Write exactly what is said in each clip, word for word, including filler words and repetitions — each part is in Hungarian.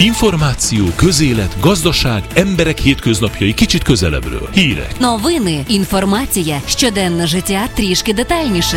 Információ, közélet, gazdaság, emberek hétköznapjai kicsit közelebbről. Hírek. Новини, інформація, щоденне життя трішки детальніше.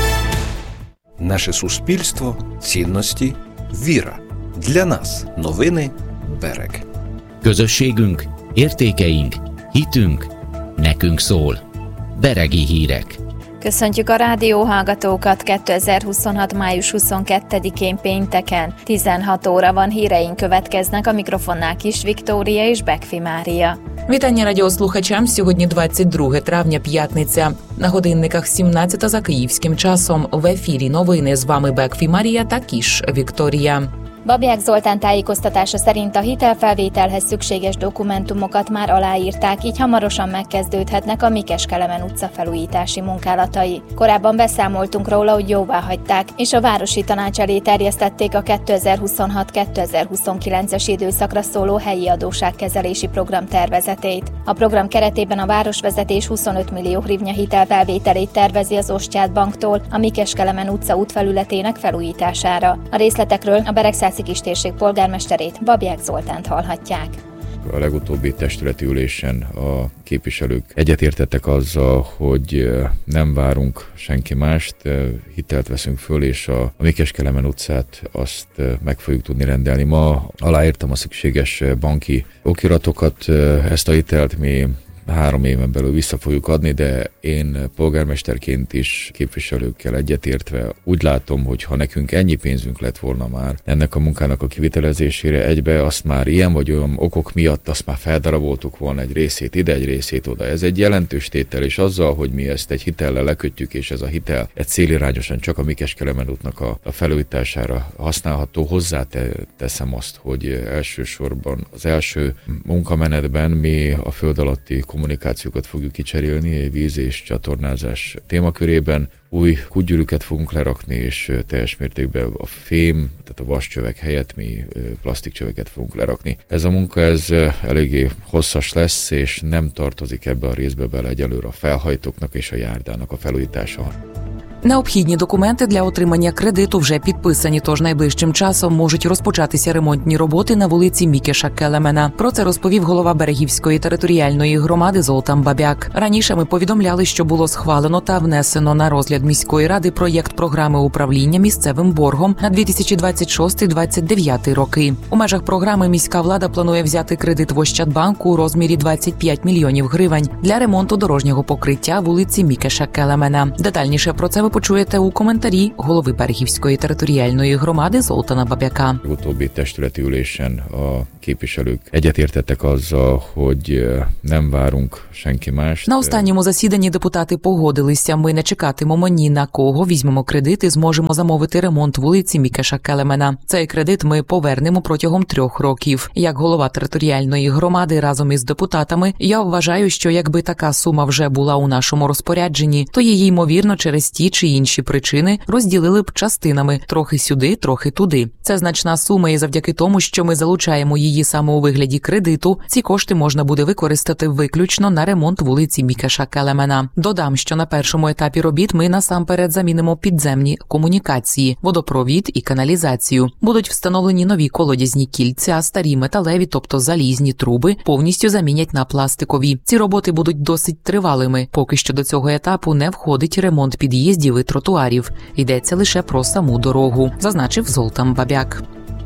Наше суспільство, цінності, віра. Для нас новини Берег. Közösségünk, értékeink, hitünk, nekünk szól. Beregi hírek. Köszöntjük a rádióhallgatókat kétezer-huszonhat. május huszonkettedikén pénteken. tizenhat óra van, híreink következnek, a mikrofonnál Kis Viktória és Bekfi Mária. Вітання радіослухачам. Сьогодні двадцять друге травня, п'ятниця. На годинниках сімнадцята за київським часом. В ефірі новини. З вами Бекфі Марія та Кіш Вікторія. Babják Zoltán tájékoztatása szerint a hitelfelvételhez szükséges dokumentumokat már aláírták, így hamarosan megkezdődhetnek a Mikes-Kelemen utca felújítási munkálatai. Korábban beszámoltunk róla, hogy jóvá hagyták, és a Városi Tanács elé terjesztették a kétezer-huszonhat kétezer-huszonkilences időszakra szóló helyi adósságkezelési program tervezetét. A program keretében a városvezetés huszonöt millió hrivnya hitelfelvételét tervezi az Ostyád banktól a Mikes-Kelemen utca útfelületének felújítására. A részletekről a Beregszászi kistérség polgármesterét, Babják Zoltánt hallhatják. A legutóbbi testületi ülésen a képviselők egyetértettek azzal, hogy nem várunk senki mást, hitelt veszünk föl, és a Mikes-Kelemen utcát azt meg fogjuk tudni rendelni. Ma aláírtam a szükséges banki okiratokat, ezt a hitelt mi három éven belül vissza fogjuk adni, de én polgármesterként is képviselőkkel egyetértve úgy látom, hogy ha nekünk ennyi pénzünk lett volna már ennek a munkának a kivitelezésére egybe, azt már ilyen vagy olyan okok miatt azt már feldaraboltuk volna egy részét ide, egy részét oda. Ez egy jelentős tétel, és azzal, hogy mi ezt egy hitellel lekötjük, és ez a hitel egy célirányosan csak a Mikes-Kelemen útnak a, a felújítására használható, hozzáteszem azt, hogy elsősorban az első munkamenetben mi a föld alatti kommunikációkat fogjuk kicserélni, víz és csatornázás témakörében. Új kútgyűrűket fogunk lerakni, és teljes mértékben a fém, tehát a vascsövek helyett mi plastikcsöveket fogunk lerakni. Ez a munka ez eléggé hosszas lesz, és nem tartozik ebbe a részbe bele egyelőre a felhajtóknak és a járdának a felújítása. Необхідні документи для отримання кредиту вже підписані, тож найближчим часом можуть розпочатися ремонтні роботи на вулиці Мікеша-Келемена. Про це розповів голова Берегівської територіальної громади Золтан Бабяк. Раніше ми повідомляли, що було схвалено та внесено на розгляд міської ради проєкт програми управління місцевим боргом на дві тисячі двадцять шостий - двадцять дев'ятий роки. У межах програми міська влада планує взяти кредит в Ощадбанку у розмірі двадцять п'ять мільйонів гривень для ремонту дорожнього покриття вулиці Мікеша-Келемена. Детальніше про це ви почуєте у коментарі голови Берегівської територіальної громади Золтана Бабяка. Utóbbi testületi ülésen a képviselők egyetértettek azzal, hogy nem várunk senki mást. На останньому засіданні депутати погодилися, ми не чекатимемо ні на кого, візьмемо кредит і зможемо замовити ремонт вулиці Мікеша-Келемена. Цей кредит ми повернемо протягом трьох років. Як голова територіальної громади разом із депутатами, я вважаю, що якби така сума вже була у нашому розпорядженні, то її, ймовірно, через ті чи інші причини розділили б частинами, трохи сюди, трохи туди. Це значна сума, і завдяки тому, що ми залучаємо її саме у вигляді кредиту, ці кошти можна буде використати виключно на ремонт вулиці Мікеша-Келемена. Додам, що на першому етапі робіт ми насамперед замінимо підземні комунікації, водопровід і каналізацію. Будуть встановлені нові колодязні кільця, старі металеві, тобто залізні труби, повністю замінять на пластикові. Ці роботи будуть досить тривалими. Поки що до цього етапу не входить ремонт під'їздів і тротуарів. Йдеться лише про саму дорогу, зазначив Золтан Бабяк.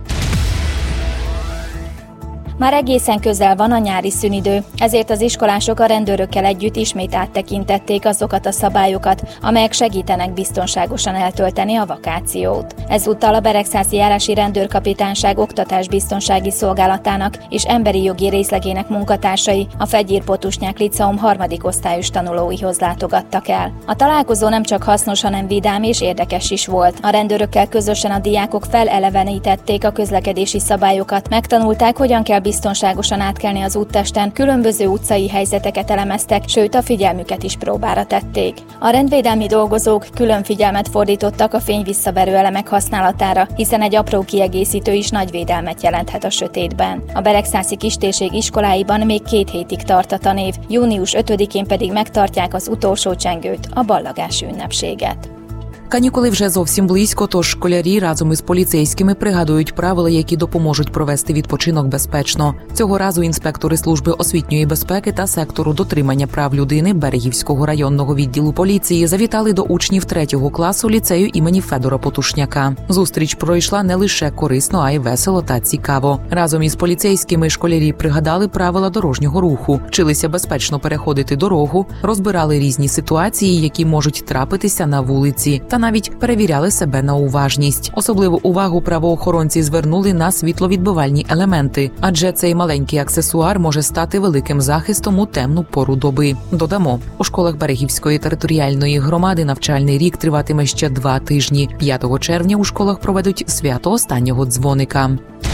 Már egészen közel van a nyári szünidő, ezért az iskolások a rendőrökkel együtt ismét áttekintették azokat a szabályokat, amelyek segítenek biztonságosan eltölteni a vakációt. Ezúttal a Beregszászi járási rendőrkapitányság oktatásbiztonsági szolgálatának és emberi jogi részlegének munkatársai a Fegyér-Potusnyák Liceum harmadik osztályos tanulóihoz látogattak el. A találkozó nem csak hasznos, hanem vidám és érdekes is volt. A rendőrökkel közösen a diákok felelevenítették a közlekedési szabályokat, megtanulták, hogyan kell biztonságosan átkelni az úttesten, különböző utcai helyzeteket elemeztek, sőt a figyelmüket is próbára tették. A rendvédelmi dolgozók külön figyelmet fordítottak a fényvisszaverő elemek használatára, hiszen egy apró kiegészítő is nagy védelmet jelenthet a sötétben. A Beregszászi kistérség iskoláiban még két hétig tart a tanév, június ötödikén pedig megtartják az utolsó csengőt, a ballagási ünnepséget. Канікули вже зовсім близько, тож школярі разом із поліцейськими пригадують правила, які допоможуть провести відпочинок безпечно. Цього разу інспектори служби освітньої безпеки та сектору дотримання прав людини Берегівського районного відділу поліції завітали до учнів третього класу ліцею імені Федора Потушняка. Зустріч пройшла не лише корисно, а й весело та цікаво. Разом із поліцейськими школярі пригадали правила дорожнього руху, вчилися безпечно переходити дорогу, розбирали різні ситуації, які можуть трапитися на вулиці, та навіть перевіряли себе на уважність. Особливу увагу правоохоронці звернули на світловідбивальні елементи, адже цей маленький аксесуар може стати великим захистом у темну пору доби. Додамо, у школах Берегівської територіальної громади навчальний рік tриватиме ще два tижні. п'ятого червня у школах проведуть свято останнього дзвоника.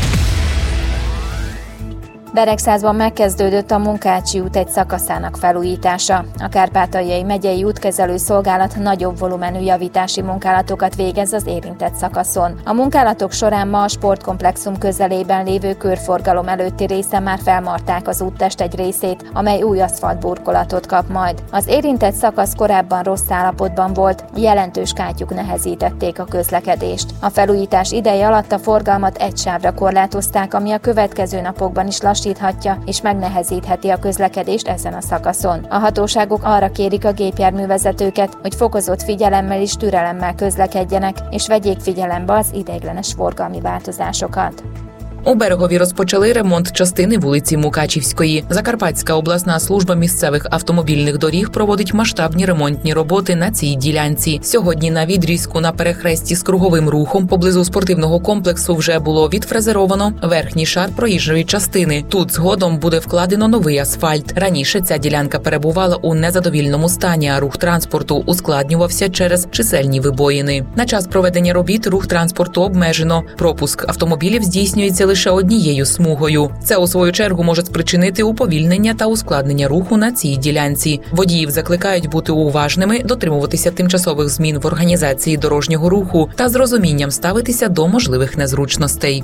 Beregszázban megkezdődött a Munkácsi út egy szakaszának felújítása. A Kárpátaljai Megyei Útkezelő Szolgálat nagyobb volumenű javítási munkálatokat végez az érintett szakaszon. A munkálatok során ma a sportkomplexum közelében lévő körforgalom előtti részen már felmarták az úttest egy részét, amely új aszfaltburkolatot kap majd. Az érintett szakasz korábban rossz állapotban volt, jelentős kátyuk nehezítették a közlekedést. A felújítás ideje alatt a forgalmat egy sávra korlátozták, ami a következő napokban is lassíthatja és megnehezítheti a közlekedést ezen a szakaszon. A hatóságok arra kérik a gépjárművezetőket, hogy fokozott figyelemmel és türelemmel közlekedjenek, és vegyék figyelembe az ideiglenes forgalmi változásokat. У Берегові розпочали ремонт частини вулиці Мукачівської. Закарпатська обласна служба місцевих автомобільних доріг проводить масштабні ремонтні роботи на цій ділянці. Сьогодні на відрізку на перехресті з круговим рухом поблизу спортивного комплексу вже було відфрезеровано верхній шар проїжджої частини. Тут згодом буде вкладено новий асфальт. Раніше ця ділянка перебувала у незадовільному стані, а рух транспорту ускладнювався через чисельні вибоїни. На час проведення робіт рух транспорту обмежено. Пропуск автомобілів здійснюється лише однією смугою. Це, у свою чергу, може спричинити уповільнення та ускладнення руху на цій ділянці. Водіїв закликають бути уважними, дотримуватися тимчасових змін в організації дорожнього руху та з розумінням ставитися до можливих незручностей.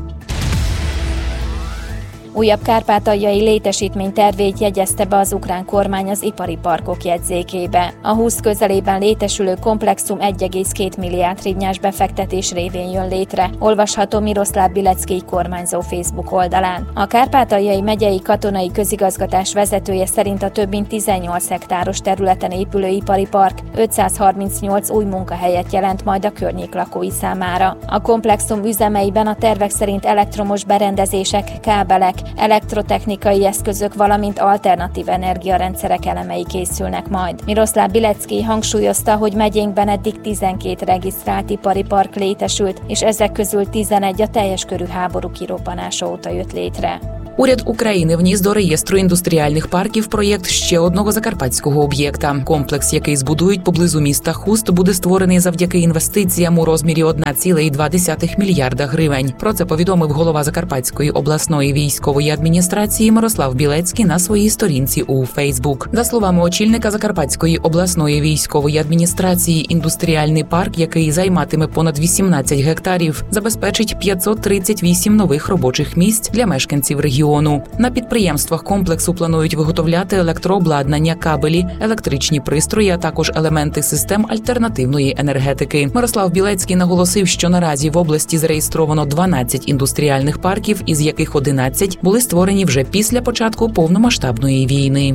Újabb kárpátaljai létesítmény tervét jegyezte be az ukrán kormány az ipari parkok jegyzékébe. A húsz közelében létesülő komplexum egy egész két milliárd hrivnyás befektetés révén jön létre, olvasható Miroszláv Bilecki kormányzó Facebook oldalán. A Kárpátaljai Megyei Katonai Közigazgatás vezetője szerint a több mint tizennyolc hektáros területen épülő ipari park ötszázharmincnyolc új munkahelyet jelent majd a környék lakói számára. A komplexum üzemeiben a tervek szerint elektromos berendezések, kábelek, elektrotechnikai eszközök, valamint alternatív energiarendszerek elemei készülnek majd. Miroszláv Bilecki hangsúlyozta, hogy megyénkben eddig tizenkét regisztrált ipari park létesült, és ezek közül tizenegy a teljes körű háború kirobbanása óta jött létre. Уряд України вніс до реєстру індустріальних парків проєкт ще одного закарпатського об'єкта. Комплекс, який збудують поблизу міста Хуст, буде створений завдяки інвестиціям у розмірі одна ціла дві десятих мільярда гривень. Про це повідомив голова Закарпатської обласної військової адміністрації Мирослав Білецький на своїй сторінці у Фейсбук. За словами очільника Закарпатської обласної військової адміністрації, індустріальний парк, який займатиме понад вісімнадцять гектарів, забезпечить п'ятсот тридцять вісім нових робочих місць для мешканців регіону. На підприємствах комплексу планують виготовляти електрообладнання, кабелі, електричні пристрої, а також елементи систем альтернативної енергетики. Мирослав Білецький наголосив, що наразі в області зареєстровано дванадцять індустріальних парків, із яких одинадцять були створені вже після початку повномасштабної війни.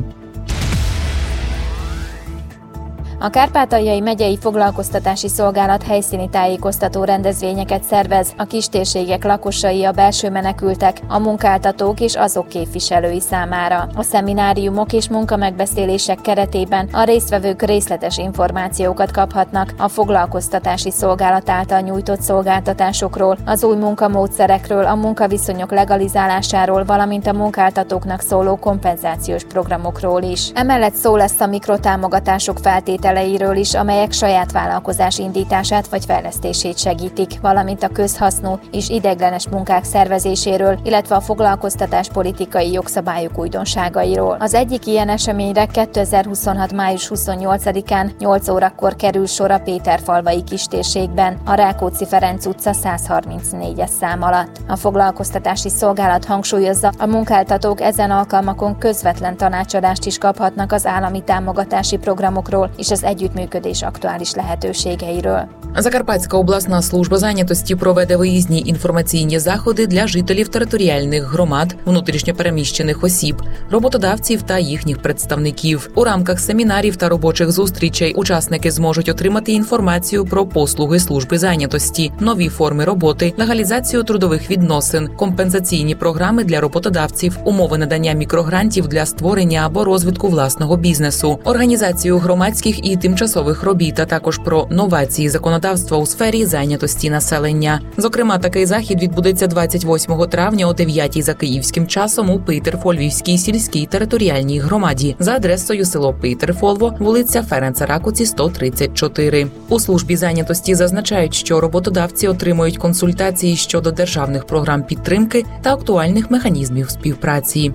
A Kárpátaljai Megyei Foglalkoztatási Szolgálat helyszíni tájékoztató rendezvényeket szervez a kistérségek lakosai, a belső menekültek, a munkáltatók és azok képviselői számára. A szemináriumok és munkamegbeszélések keretében a résztvevők részletes információkat kaphatnak a foglalkoztatási szolgálat által nyújtott szolgáltatásokról, az új munkamódszerekről, a munkaviszonyok legalizálásáról, valamint a munkáltatóknak szóló kompenzációs programokról is. Emellett szó lesz a mikrotámogatások feltételeiről is, amelyek saját vállalkozás indítását vagy fejlesztését segítik, valamint a közhasznú és ideiglenes munkák szervezéséről, illetve a foglalkoztatás politikai jogszabályok újdonságairól. Az egyik ilyen eseményre kétezer-huszonhat május huszonnyolcadikán nyolc órakor kerül sor a Péterfalvai kistérségben, a Rákóczi-Ferenc utca százharmincnégyes szám alatt. A foglalkoztatási szolgálat hangsúlyozza, a munkáltatók ezen alkalmakon közvetlen tanácsadást is kaphatnak az állami támogatási programokról és az az együttműködés aktuális lehetőségeiről. Закарпатська обласна служба зайнятості проведе виїзні інформаційні заходи для жителів територіальних громад, внутрішньопереміщених осіб, роботодавців та їхніх представників. У рамках семінарів та робочих зустрічей учасники зможуть отримати інформацію про послуги служби зайнятості, нові форми роботи, легалізацію трудових відносин, компенсаційні програми для роботодавців, умови надання мікрогрантів для створення або розвитку власного бізнесу, організацію громадських і тимчасових робіт, а також про новації законодавства у сфері зайнятості населення. Зокрема, такий захід відбудеться двадцять восьмого травня о дев'ятій за київським часом у Пейтерфольвівській сільській територіальній громаді за адресою село Пейтерфольво, вулиця Ференца Ракуці, сто тридцять чотири. У службі зайнятості зазначають, що роботодавці отримують консультації щодо державних програм підтримки та актуальних механізмів співпраці.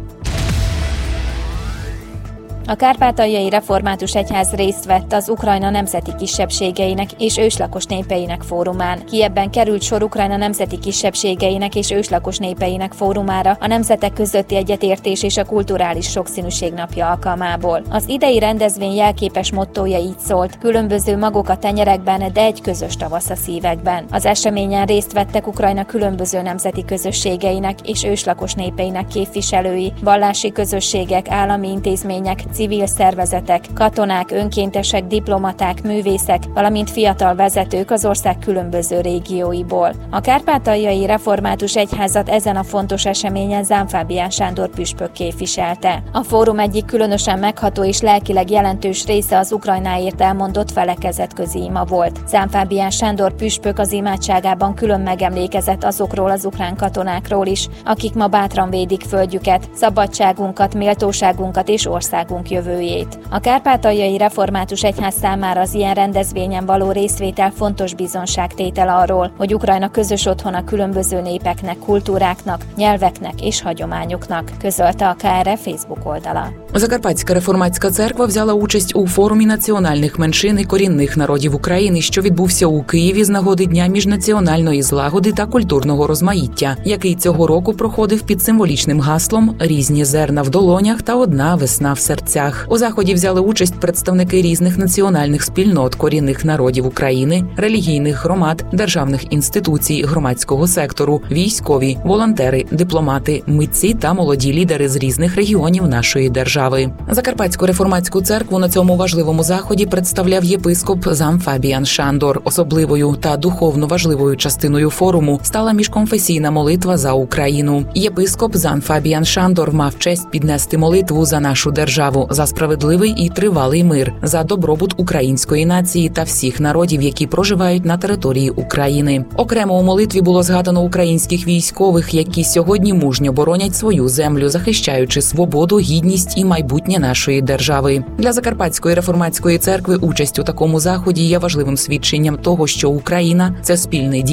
A Kárpátaljai Református Egyház részt vett az Ukrajna nemzeti kisebbségeinek és őslakos népeinek fórumán. Kijevben került sor Ukrajna nemzeti kisebbségeinek és őslakos népeinek fórumára a nemzetek közötti egyetértés és a kulturális sokszínűség napja alkalmából. Az idei rendezvény jelképes mottója így szólt: különböző magok a tenyerekben, de egy közös tavasz a szívekben. Az eseményen részt vettek Ukrajna különböző nemzeti közösségeinek és őslakos népeinek képviselői, vallási közösségek, állami intézmények, civil szervezetek, katonák, önkéntesek, diplomaták, művészek, valamint fiatal vezetők az ország különböző régióiból. A Kárpátaljai Református Egyházat ezen a fontos eseményen Zám Fábián Sándor püspök képviselte. A fórum egyik különösen megható és lelkileg jelentős része az Ukrajnáért elmondott felekezetközi ima volt. Zám Fábián Sándor püspök az imádságában külön megemlékezett azokról az ukrán katonákról is, akik ma bátran védik földjüket, szabadságunkat, méltóságunkat és országunk jövőjét. A Kárpátaljai Református Egyház számára az ilyen rendezvényen való részvétel fontos bizonságtétel arról, hogy Ukrajna közös otthon a különböző népeknek, kultúráknak, nyelveknek és hagyományoknak, közölte a ká er e Facebook oldala. Закарпатська реформатська церква взяла участь у форумі національних меншин і корінних народів України, що відбувся у Києві з нагоди Дня міжнаціональної злагоди та культурного розмаїття, який цього року проходив під символічним гаслом «Різні зерна в долонях та одна весна в серцях». У заході взяли участь представники різних національних спільнот корінних народів України, релігійних громад, державних інституцій, громадського сектору, військові, волонтери, дипломати, митці та молоді лідери з різних регіонів нашої держави. Закарпатську реформатську церкву на цьому важливому заході представляв єпископ Зам Фабіан Шандор. Особливою та духовно важливою частиною форуму стала міжконфесійна молитва за Україну. Єпископ Зам Фабіан Шандор мав честь піднести молитву за нашу державу, за справедливий і тривалий мир, за добробут української нації та всіх народів, які проживають на території України. Окремо у молитві було згадано українських військових, які сьогодні мужньо боронять свою землю, захищаючи свободу, гідність і майбутнє нашої держави. Для Закарпатської реформатської церкви участь у такому заході є важливим свідченням того, що Україна – це спільний дім